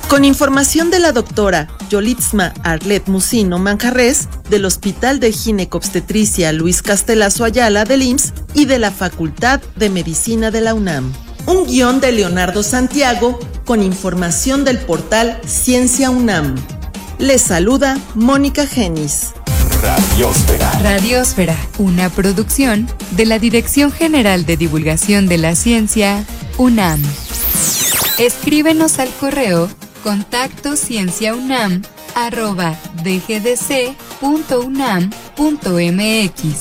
Con información de la doctora Yolitzma Arlet Musino Manjarres, del Hospital de Ginecobstetricia Luis Castelazo Ayala del IMSS y de la Facultad de Medicina de la UNAM. Un guión de Leonardo Santiago con información del portal Ciencia UNAM. Les saluda Mónica Genis. Radiósfera. Radiósfera, una producción de la Dirección General de Divulgación de la Ciencia, UNAM. Escríbenos al correo contactoscienciaunam@dgdc.unam.mx.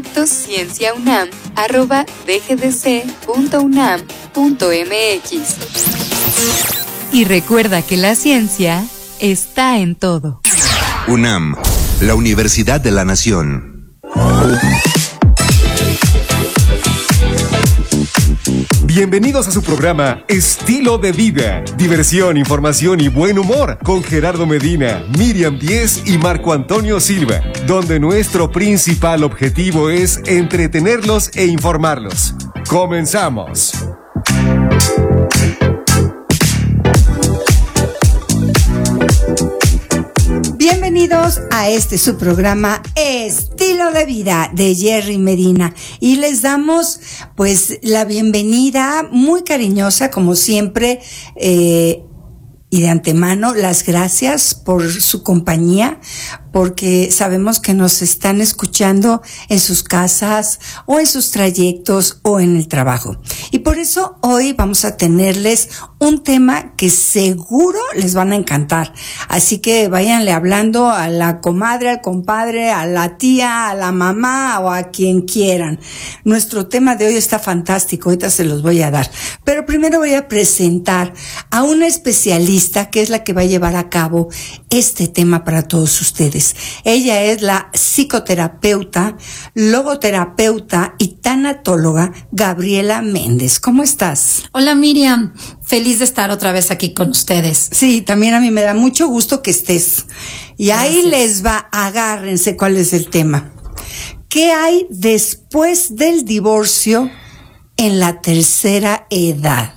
contactoscienciaunam@dgdc.unam.mx. Y recuerda que la ciencia está en todo. UNAM, la Universidad de la Nación. Bienvenidos a su programa Estilo de Vida. Diversión, información y buen humor con Gerardo Medina, Miriam Díez y Marco Antonio Silva, donde nuestro principal objetivo es entretenerlos e informarlos. ¡Comenzamos! Bienvenidos a su programa Estilo de Vida de Jerry Medina, y les damos pues la bienvenida muy cariñosa como siempre, y de antemano las gracias por su compañía, porque sabemos que nos están escuchando en sus casas o en sus trayectos o en el trabajo. Y por eso hoy vamos a tenerles un tema que seguro les van a encantar. Así que váyanle hablando a la comadre, al compadre, a la tía, a la mamá o a quien quieran. Nuestro tema de hoy está fantástico, ahorita se los voy a dar. Pero primero voy a presentar a una especialista que es la que va a llevar a cabo este tema para todos ustedes. Ella es la psicoterapeuta, logoterapeuta y tanatóloga Gabriela Méndez. ¿Cómo estás? Hola Miriam, feliz de estar otra vez aquí con ustedes. Sí, también a mí me da mucho gusto que estés. Y gracias. Ahí les va, agárrense cuál es el tema. ¿Qué hay después del divorcio en la tercera edad?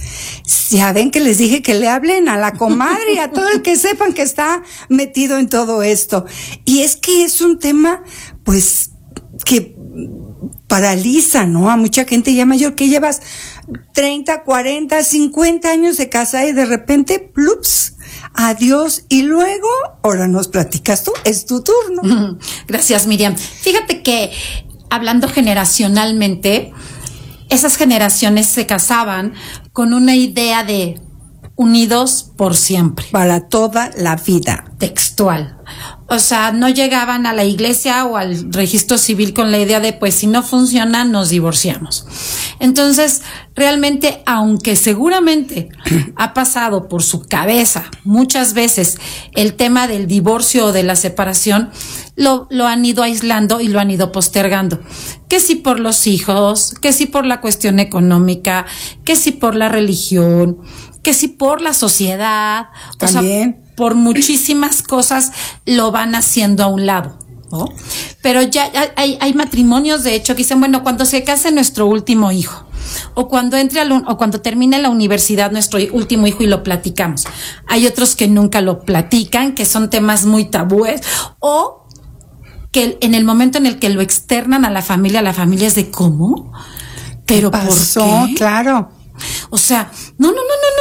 Ya ven que les dije que le hablen a la comadre y a todo el que sepan que está metido en todo esto. Y es que es un tema, pues, que paraliza, ¿no? A mucha gente ya mayor, que llevas 30, 40, 50 años de casa y de repente, plups, adiós. Y luego, ahora nos platicas tú, es tu turno. Gracias, Miriam. Fíjate que, hablando generacionalmente, esas generaciones se casaban con una idea de unidos por siempre. Para toda la vida. Textual. O sea, no llegaban a la iglesia o al registro civil con la idea de, pues, si no funciona, nos divorciamos. Entonces, realmente, aunque seguramente ha pasado por su cabeza muchas veces el tema del divorcio o de la separación, lo han ido aislando y lo han ido postergando. Que si por los hijos, que si por la cuestión económica, que si por la religión, que si por la sociedad. También. O sea, por muchísimas cosas lo van haciendo a un lado, ¿no? Pero ya hay matrimonios, de hecho, que dicen, bueno, cuando se case nuestro último hijo, o cuando o cuando termine la universidad nuestro último hijo, y lo platicamos. Hay otros que nunca lo platican, que son temas muy tabúes, o que en el momento en el que lo externan a la familia es de ¿cómo? ¿Pero por qué? Claro. O sea, no,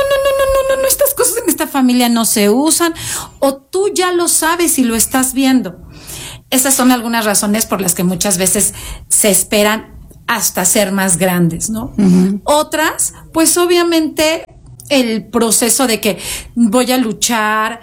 estas cosas en esta familia no se usan, o tú ya lo sabes y lo estás viendo. Esas son algunas razones por las que muchas veces se esperan hasta ser más grandes, ¿no? Uh-huh. Otras, pues obviamente el proceso de que voy a luchar,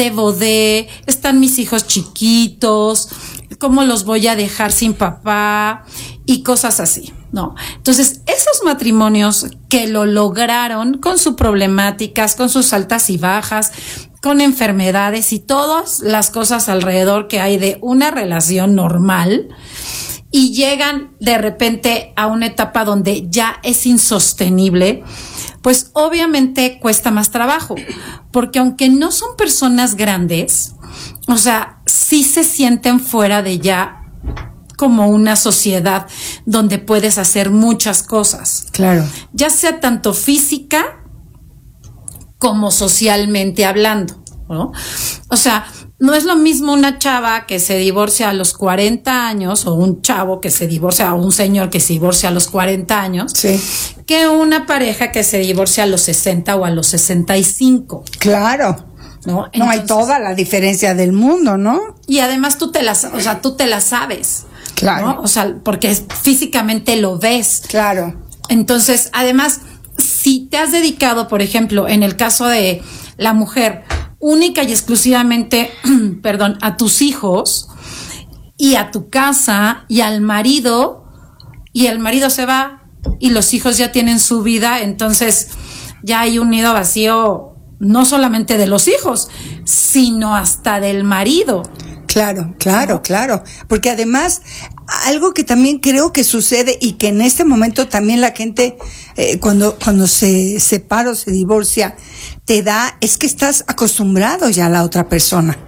están mis hijos chiquitos, ¿cómo los voy a dejar sin papá? Y cosas así, ¿no? Entonces, esos matrimonios que lo lograron con sus problemáticas, con sus altas y bajas, con enfermedades y todas las cosas alrededor que hay de una relación normal, y llegan de repente a una etapa donde ya es insostenible, pues obviamente cuesta más trabajo, porque aunque no son personas grandes, o sea, sí se sienten fuera de ya como una sociedad donde puedes hacer muchas cosas. Claro. Ya sea tanto física como socialmente hablando, ¿no? O sea, no es lo mismo una chava que se divorcia a los 40 años o un chavo que se divorcia, o un señor que se divorcia a los 40 años, Sí. que una pareja que se divorcia a los 60 o a los 65. Claro. ¿No? No hay Entonces, toda la diferencia del mundo, ¿no? y además tú te la sabes. Claro. ¿No? O sea, porque físicamente lo ves. Claro. Entonces, además, si te has dedicado, por ejemplo, en el caso de la mujer, única y exclusivamente, a tus hijos y a tu casa y al marido, y el marido se va y los hijos ya tienen su vida, entonces ya hay un nido vacío, no solamente de los hijos, sino hasta del marido. Claro, claro, claro. Porque además, algo que también creo que sucede y que en este momento también la gente, cuando se separa o se divorcia, te da, es que estás acostumbrado ya a la otra persona.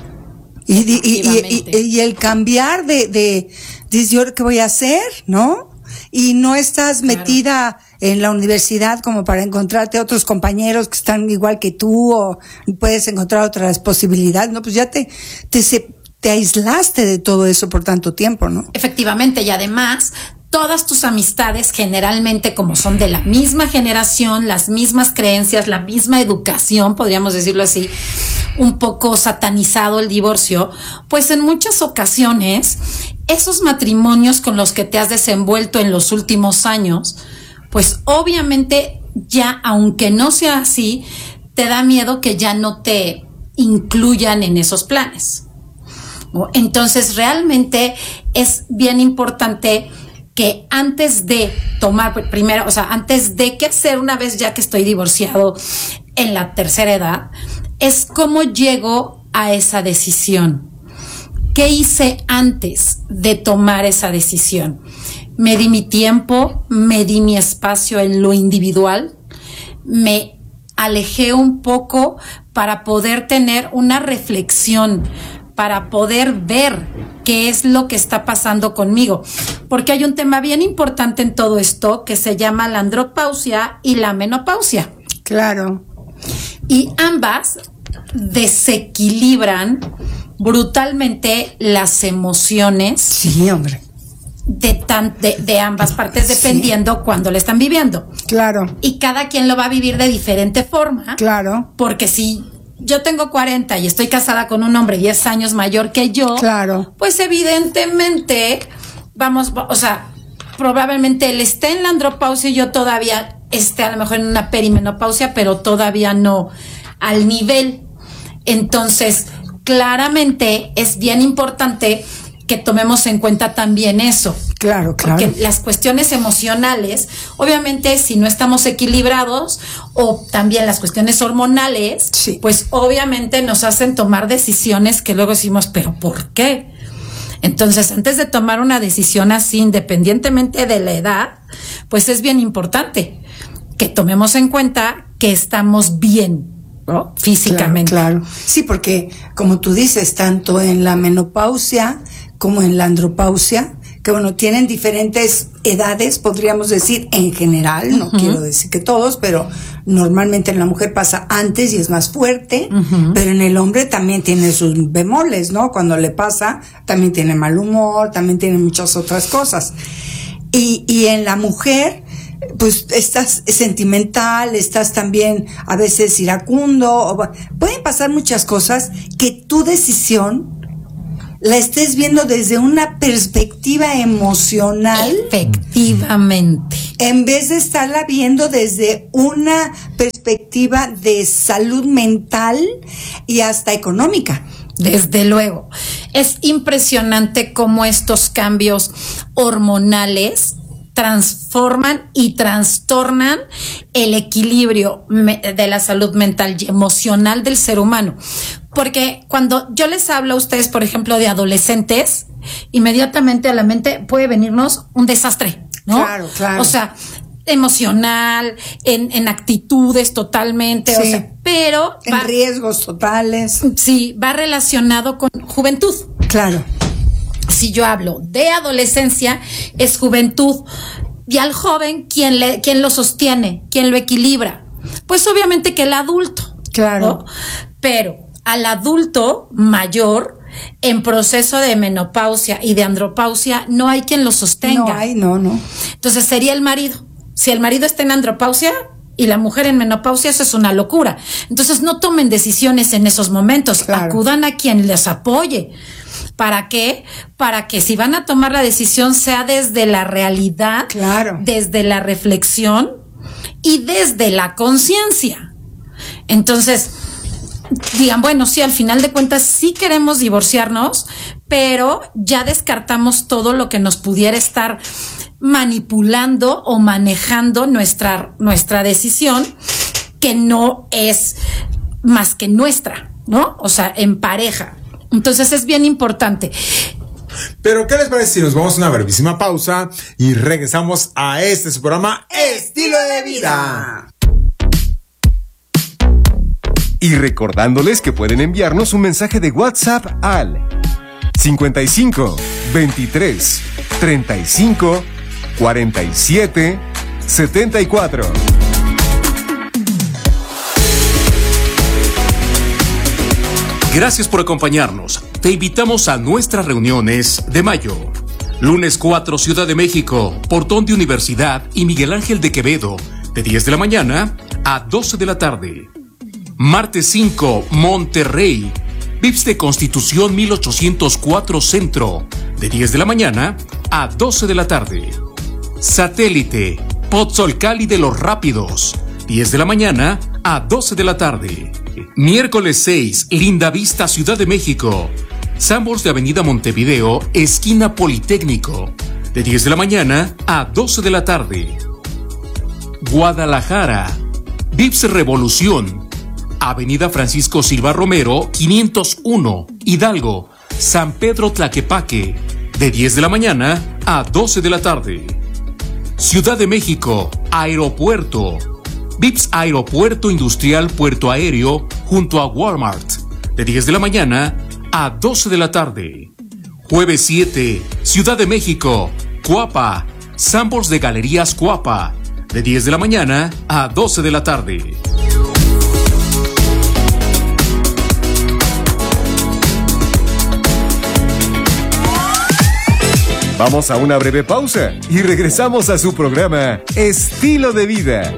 Y el cambiar de dices, ¿yo qué voy a hacer? ¿No? Y no estás metida en la universidad como para encontrarte otros compañeros que están igual que tú, o puedes encontrar otras posibilidades, ¿no? Pues ya te aislaste de todo eso por tanto tiempo, ¿no? Efectivamente, y además, todas tus amistades generalmente, como son de la misma generación, las mismas creencias, la misma educación, podríamos decirlo así, un poco satanizado el divorcio, pues en muchas ocasiones esos matrimonios con los que te has desenvuelto en los últimos años, pues obviamente ya, aunque no sea así, te da miedo que ya no te incluyan en esos planes. Entonces realmente es bien importante que antes de tomar primero, o sea, antes de qué hacer una vez ya que estoy divorciado en la tercera edad, es cómo llego a esa decisión. ¿Qué hice antes de tomar esa decisión? Me di mi tiempo, me di mi espacio en lo individual, me alejé un poco para poder tener una reflexión, para poder ver qué es lo que está pasando conmigo. Porque hay un tema bien importante en todo esto que se llama la andropausia y la menopausia. Claro. Y ambas desequilibran brutalmente las emociones. Sí, hombre. De ambas partes, dependiendo cuándo le están viviendo. Claro. Y cada quien lo va a vivir de diferente forma. Claro. Porque si yo tengo 40 y estoy casada con un hombre 10 años mayor que yo, claro, pues evidentemente probablemente él esté en la andropausia y yo todavía esté a lo mejor en una perimenopausia, pero todavía no al nivel. Entonces, claramente es bien importante que tomemos en cuenta también eso. Claro, claro. Porque las cuestiones emocionales, obviamente, si no estamos equilibrados, o también las cuestiones hormonales, sí, pues obviamente nos hacen tomar decisiones que luego decimos, ¿pero por qué? Entonces, antes de tomar una decisión así, independientemente de la edad, pues es bien importante que tomemos en cuenta que estamos bien, ¿no? Físicamente. Claro, claro. Sí, porque como tú dices, tanto en la menopausia como en la andropausia, que bueno, tienen diferentes edades, podríamos decir, en general, no quiero decir que todos, pero normalmente en la mujer pasa antes y es más fuerte, pero en el hombre también tiene sus bemoles, ¿no? Cuando le pasa, también tiene mal humor, también tiene muchas otras cosas. Y en la mujer, pues estás sentimental, estás también a veces iracundo, pueden pasar muchas cosas que tu decisión la estés viendo desde una perspectiva emocional. Efectivamente. En vez de estarla viendo desde una perspectiva de salud mental y hasta económica. Desde luego. Es impresionante cómo estos cambios hormonales transforman y trastornan el equilibrio de la salud mental y emocional del ser humano. Porque cuando yo les hablo a ustedes, por ejemplo, de adolescentes, inmediatamente a la mente puede venirnos un desastre, ¿no? Claro, claro. O sea, emocional, en actitudes totalmente, sí, o sea, pero en riesgos totales. Sí, va relacionado con juventud. Claro. Si yo hablo de adolescencia, es juventud. Y al joven, ¿quién lo sostiene? ¿Quién lo equilibra? Pues obviamente que el adulto. Claro. ¿no? Pero al adulto mayor en proceso de menopausia y de andropausia no hay quien lo sostenga. No. Entonces sería el marido. Si el marido está en andropausia y la mujer en menopausia, eso es una locura. Entonces no tomen decisiones en esos momentos. Claro. Acudan a quien les apoye. ¿Para qué? Para que si van a tomar la decisión sea desde la realidad, claro, desde la reflexión y desde la conciencia. Entonces, digan, bueno, sí, al final de cuentas sí queremos divorciarnos, pero ya descartamos todo lo que nos pudiera estar manipulando o manejando nuestra decisión, que no es más que nuestra, ¿no? O sea, en pareja. Entonces es bien importante. Pero ¿qué les parece si nos vamos a una brevísima pausa y regresamos a su programa Estilo de Vida? Y recordándoles que pueden enviarnos un mensaje de WhatsApp al 55 23 35 47 74. Gracias por acompañarnos. Te invitamos a nuestras reuniones de mayo. Lunes 4, Ciudad de México, Portón de Universidad y Miguel Ángel de Quevedo, de 10 de la mañana a 12 de la tarde. Martes 5, Monterrey, VIPS de Constitución 1804 Centro, de 10 de la mañana a 12 de la tarde. Satélite, Pozzolcali de los Rápidos, 10 de la mañana a 12 de la tarde. Miércoles 6, Lindavista, Ciudad de México, Sanborns de Avenida Montevideo, esquina Politécnico, de 10 de la mañana a 12 de la tarde. Guadalajara, VIPS Revolución, Avenida Francisco Silva Romero, 501, Hidalgo, San Pedro Tlaquepaque, de 10 de la mañana a 12 de la tarde. Ciudad de México, Aeropuerto, VIPS Aeropuerto Industrial Puerto Aéreo, junto a Walmart, de 10 de la mañana a 12 de la tarde. Jueves 7, Ciudad de México, Cuapa, Sanborns de Galerías Cuapa, de 10 de la mañana a 12 de la tarde. Vamos a una breve pausa y regresamos a su programa Estilo de Vida.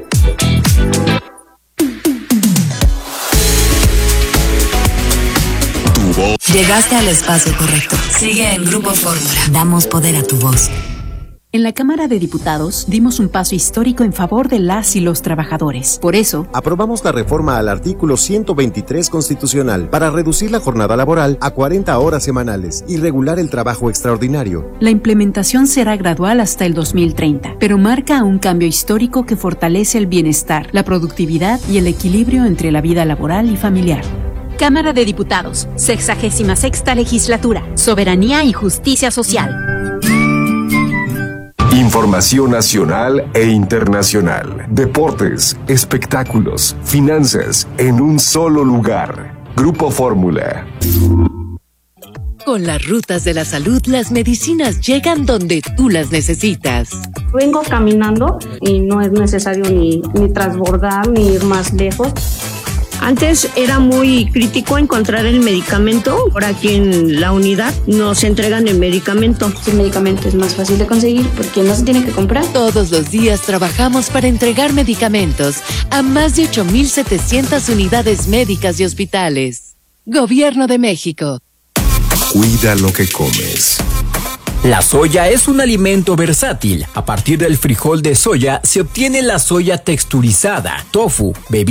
Llegaste al espacio correcto. Sigue en Grupo Fórmula. Damos poder a tu voz. En la Cámara de Diputados dimos un paso histórico en favor de las y los trabajadores. Por eso, aprobamos la reforma al artículo 123 constitucional para reducir la jornada laboral a 40 horas semanales y regular el trabajo extraordinario. La implementación será gradual hasta el 2030, pero marca un cambio histórico que fortalece el bienestar, la productividad y el equilibrio entre la vida laboral y familiar. Cámara de Diputados, 66ª Legislatura, Soberanía y Justicia Social. Información nacional e internacional, deportes, espectáculos, finanzas, en un solo lugar. Grupo Fórmula. Con las rutas de la salud, las medicinas llegan donde tú las necesitas. Vengo caminando y no es necesario ni transbordar ni ir más lejos. Antes era muy crítico encontrar el medicamento. Ahora aquí en la unidad nos entregan el medicamento. El medicamento es más fácil de conseguir porque no se tiene que comprar. Todos los días trabajamos para entregar medicamentos a más de 8,700 unidades médicas y hospitales. Gobierno de México. Cuida lo que comes. La soya es un alimento versátil. A partir del frijol de soya se obtiene la soya texturizada, tofu, bebida